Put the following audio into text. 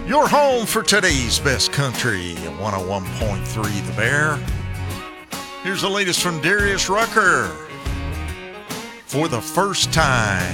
Your home for today's best country, 101.3 The Bear. Here's the latest from Darius Rucker. For the first time